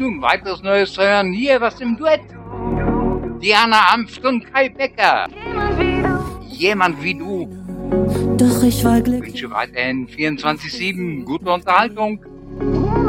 Nun weiteres Neues zu hören. Hier was im Duett. Diana Amft und Kai Becker. Jemand wie du. Doch ich war glücklich. Ich wünsche weiterhin 24/7 gute Unterhaltung.